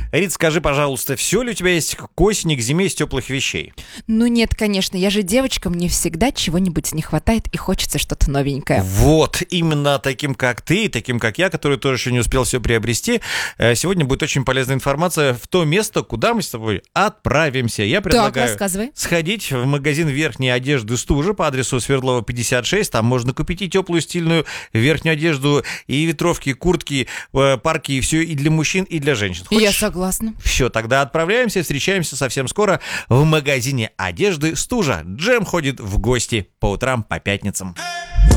Рит, скажи, пожалуйста, все ли у тебя есть к осени, к зиме из теплых вещей? Ну нет, конечно, я же девочка, мне всегда чего-нибудь не хватает и хочется что-то новенькое. Вот, именно таким, как ты, и таким, как я, который тоже еще не успел все приобрести, сегодня будет очень полезная информация в то место, куда мы с тобой отправимся. Я предлагаю рассказывай. сходить в магазин верхней одежды «Стужа» по адресу Свердлова, 56. Там можно купить и теплую стильную верхнюю одежду, и ветровки, и куртки, парки, и все и для мужчин, и для женщин. Я согласна. Все, тогда отправляемся, встречаемся совсем скоро в магазине одежды «Стужа». Джем ходит в гости по утрам, по пятницам.